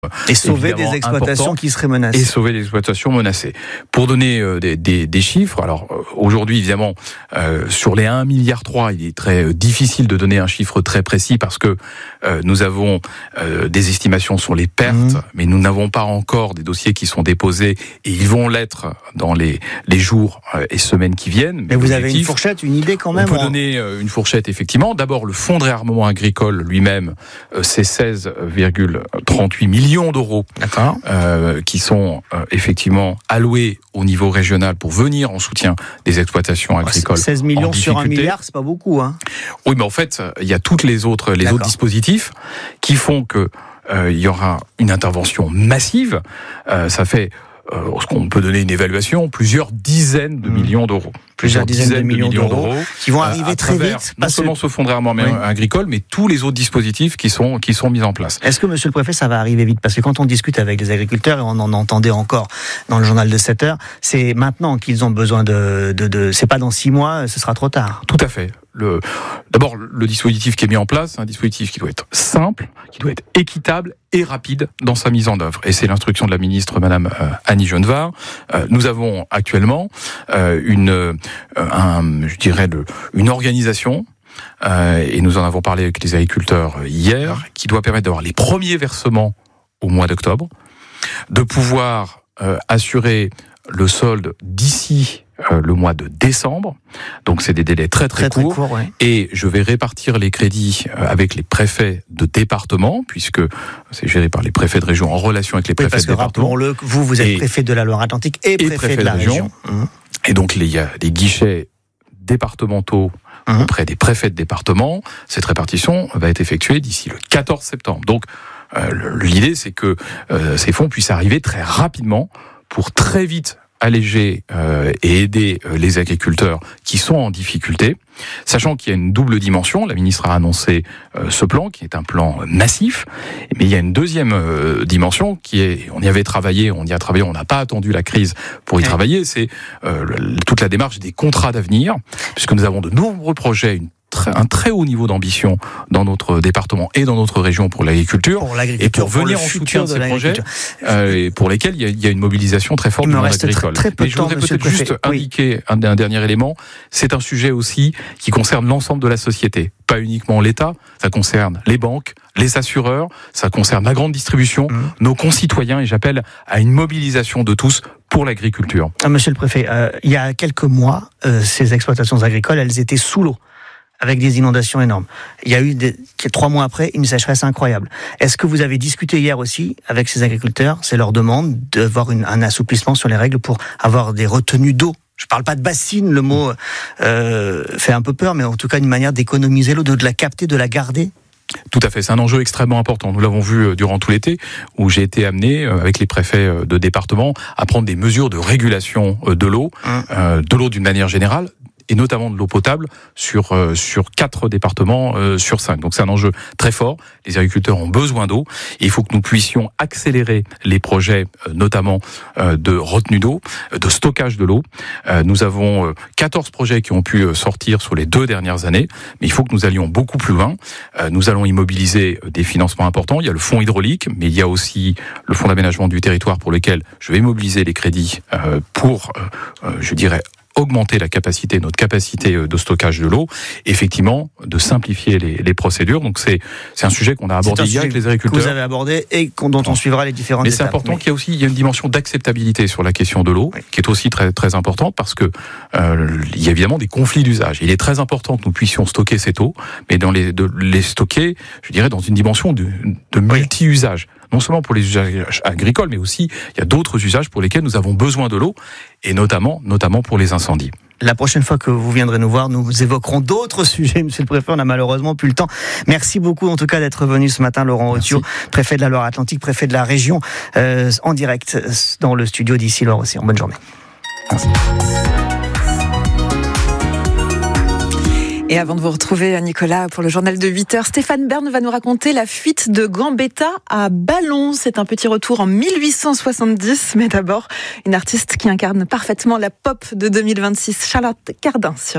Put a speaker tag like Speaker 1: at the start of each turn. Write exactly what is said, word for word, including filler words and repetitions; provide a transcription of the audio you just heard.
Speaker 1: Et sauver des exploitations qui seraient menacées.
Speaker 2: Et sauver des exploitations menacées. Pour donner euh, des, des, des chiffres, alors euh, aujourd'hui évidemment euh, sur les un virgule trois milliard, il est très euh, difficile de donner un chiffre très précis parce que euh, nous avons euh, des estimations sur les pertes, mmh. mais nous n'avons pas encore des dossiers qui sont déposés et ils vont l'être dans les, les jours euh, et semaines qui viennent.
Speaker 1: Mais, mais vous avez une fourchette, une idée quand même?
Speaker 2: On peut en... donner euh, une fourchette effectivement. D'abord le fonds de réarmement agricole lui-même, euh, c'est seize virgule trente-huit millions d'euros euh, qui sont euh, effectivement alloués au niveau régional pour venir en soutien des exploitations agricoles.
Speaker 1: seize millions sur un milliard, c'est pas beaucoup, hein.
Speaker 2: Oui, mais en fait, il y a toutes les autres, les autres dispositifs qui font que euh, il y aura une intervention massive. Euh, ça fait Euh, on peut donner une évaluation, plusieurs dizaines de mmh. millions d'euros.
Speaker 1: Plusieurs, plusieurs dizaines, dizaines de millions, de millions d'euros, d'euros qui vont arriver euh, très vite.
Speaker 2: Non seulement ce fonds de réarmement oui. agricole, mais tous les autres dispositifs qui sont, qui sont mis en place.
Speaker 1: Est-ce que, monsieur le préfet, ça va arriver vite? Parce que quand on discute avec les agriculteurs, et on en entendait encore dans le journal de sept heures, c'est maintenant qu'ils ont besoin de, de, de... C'est pas dans six mois, ce sera trop tard.
Speaker 2: Tout à fait. Le, d'abord, le dispositif qui est mis en place, c'est un dispositif qui doit être simple, qui doit être équitable et rapide dans sa mise en œuvre. Et c'est l'instruction de la ministre, Madame euh, Annie Genevard. Euh, nous avons actuellement euh, une, euh, un, je dirais, le, une organisation. Euh, et nous en avons parlé avec les agriculteurs hier, qui doit permettre d'avoir les premiers versements au mois d'octobre, de pouvoir euh, assurer le solde d'ici Euh, le mois de décembre, donc c'est des délais très très, très courts, très court, ouais. Et je vais répartir les crédits euh, avec les préfets de département, puisque c'est géré par les préfets de région en relation avec les
Speaker 1: oui,
Speaker 2: préfets
Speaker 1: parce
Speaker 2: de
Speaker 1: que
Speaker 2: département.
Speaker 1: Rappelons-le, vous, vous êtes et, préfet de la Loire-Atlantique et, et préfet, préfet de la, de la région. région. Mmh.
Speaker 2: Et donc il y a des guichets départementaux mmh. auprès des préfets de département. Cette répartition va être effectuée d'ici le quatorze septembre. Donc euh, l'idée, c'est que euh, ces fonds puissent arriver très rapidement pour très vite alléger euh, et aider euh, les agriculteurs qui sont en difficulté, sachant qu'il y a une double dimension. La ministre a annoncé euh, ce plan, qui est un plan massif, mais il y a une deuxième euh, dimension qui est, on y avait travaillé, on y a travaillé, on n'a pas attendu la crise pour y ouais. travailler, c'est euh, le, toute la démarche des contrats d'avenir, puisque nous avons de nombreux projets, une un très haut niveau d'ambition dans notre département et dans notre région pour l'agriculture,
Speaker 1: pour l'agriculture
Speaker 2: et pour venir pour en soutien de ces projets euh, et pour lesquels il y, a, il y a une mobilisation très forte du monde agricole.
Speaker 1: Très, très peu
Speaker 2: Mais je voudrais
Speaker 1: temps,
Speaker 2: peut-être juste oui. indiquer un, un dernier élément, c'est un sujet aussi qui concerne l'ensemble de la société, pas uniquement l'État, ça concerne les banques, les assureurs, ça concerne la grande distribution, mmh. nos concitoyens, et j'appelle à une mobilisation de tous pour l'agriculture.
Speaker 1: Ah, monsieur le préfet, euh, il y a quelques mois, euh, ces exploitations agricoles, elles étaient sous l'eau, avec des inondations énormes. Il y a eu, des, trois mois après, une sécheresse incroyable. Est-ce que vous avez discuté hier aussi avec ces agriculteurs? C'est leur demande d'avoir une, un assouplissement sur les règles pour avoir des retenues d'eau. Je ne parle pas de bassine, le mot euh, fait un peu peur, mais en tout cas une manière d'économiser l'eau, de, de la capter, de la garder.
Speaker 2: Tout à fait, c'est un enjeu extrêmement important. Nous l'avons vu durant tout l'été, où j'ai été amené, avec les préfets de département, à prendre des mesures de régulation de l'eau, hum. euh, de l'eau d'une manière générale, et notamment de l'eau potable sur euh, sur quatre départements euh, sur cinq. Donc c'est un enjeu très fort. Les agriculteurs ont besoin d'eau et il faut que nous puissions accélérer les projets, euh, notamment euh, de retenue d'eau, de stockage de l'eau. Euh, nous avons euh, quatorze projets qui ont pu euh, sortir sur les deux dernières années, mais il faut que nous allions beaucoup plus loin. Euh, nous allons immobiliser des financements importants. Il y a le fonds hydraulique, mais il y a aussi le fonds d'aménagement du territoire pour lequel je vais mobiliser les crédits euh, pour, euh, euh, je dirais, augmenter la capacité, notre capacité de stockage de l'eau, effectivement, de simplifier les, les procédures. Donc c'est c'est un sujet qu'on a abordé hier avec les agriculteurs.
Speaker 1: Que vous avez abordé et dont on suivra les différentes
Speaker 2: étapes. Mais c'est
Speaker 1: étapes,
Speaker 2: important
Speaker 1: mais...
Speaker 2: qu'il y a aussi il y a une dimension d'acceptabilité sur la question de l'eau, oui. qui est aussi très très importante parce que euh, il y a évidemment des conflits d'usage. Il est très important que nous puissions stocker cette eau, mais dans les de les stocker, je dirais, dans une dimension de, de multi-usage. Non seulement pour les usages agricoles, mais aussi il y a d'autres usages pour lesquels nous avons besoin de l'eau, et notamment, notamment pour les incendies.
Speaker 1: La prochaine fois que vous viendrez nous voir, nous évoquerons d'autres sujets, monsieur le préfet, on n'a malheureusement plus le temps. Merci beaucoup en tout cas d'être venu ce matin, Laurent Otio, préfet de la Loire-Atlantique, préfet de la région, euh, en direct dans le studio d'ici Loire-Océan. Bonne journée.
Speaker 2: Merci.
Speaker 3: Et avant de vous retrouver, Nicolas, pour le journal de huit heures, Stéphane Bern va nous raconter la fuite de Gambetta à Ballon. C'est un petit retour en mille huit cent soixante-dix, mais d'abord, une artiste qui incarne parfaitement la pop de deux mille vingt-six, Charlotte Cardin sur